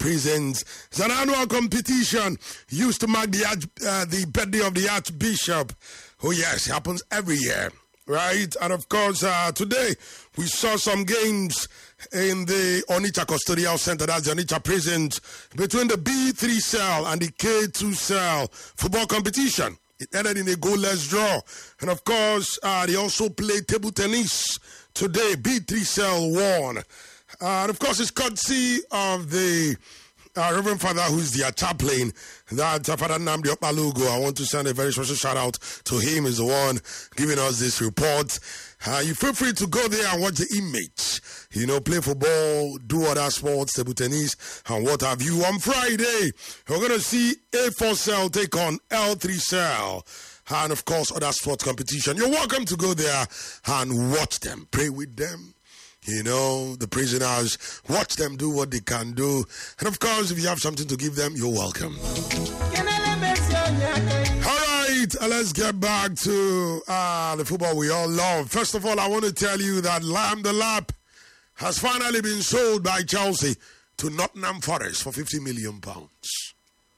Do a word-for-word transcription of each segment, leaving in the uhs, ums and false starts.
Presents. It's an annual competition used to mark the arch, uh, the birthday of the Archbishop. Oh yes, it happens every year, right? And of course, uh, today we saw some games in the Onitsha Custodial Center, that's the Onitsha Present, between the B three cell and the K two cell football competition. It ended in a goalless draw. And of course, uh, they also played table tennis today. B three cell won. Uh, and of course, it's courtesy of the uh, Reverend Father, who's their chaplain, that uh, Father Namdi Opalugo. I want to send a very special shout out to him. He's the one giving us this report. Uh, you feel free to go there and watch the image. You know, play football, do other sports, table tennis, and what have you. On Friday, we're going to see A four cell take on L three cell. And of course, other sports competition. You're welcome to go there and watch them. Pray with them. You know, the prisoners, watch them do what they can do. And of course, if you have something to give them, you're welcome. All right, uh, let's get back to uh, the football we all love. First of all, I want to tell you that Lamb the Lap has finally been sold by Chelsea to Nottingham Forest for fifty million pounds.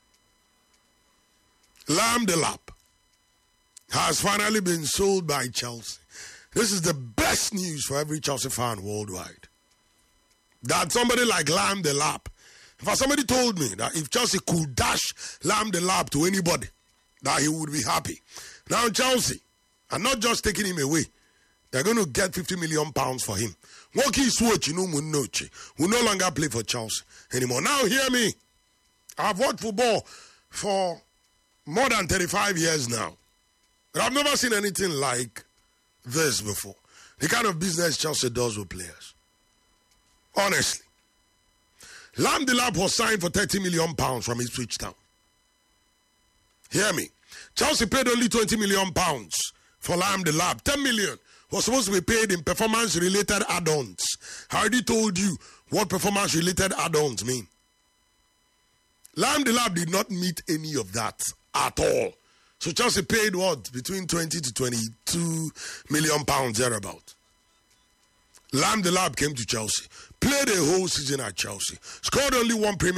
Lamb the Lap has finally been sold by Chelsea. This is the best news for every Chelsea fan worldwide. That somebody like Lamb the Lap, if somebody told me that if Chelsea could dash Lamb the Lap to anybody, that he would be happy. Now Chelsea are not just taking him away. They're going to get fifty million pounds for him. Woki Switch, you know, Munochi, will no longer play for Chelsea anymore. Now hear me. I've watched football for more than thirty-five years now. But I've never seen anything like this before. The kind of business Chelsea does with players. Honestly. Lamb the Lap was signed for thirty million pounds from Ipswich Town. Hear me. Chelsea paid only twenty million pounds for Lamb the Lap. ten million was supposed to be paid in performance-related add-ons. I already told you what performance-related add-ons mean. Lamb the Lap did not meet any of that at all. So Chelsea paid what? Between twenty to twenty-two million pounds thereabout. Lamb the Lap came to Chelsea, played a whole season at Chelsea, scored only one Premier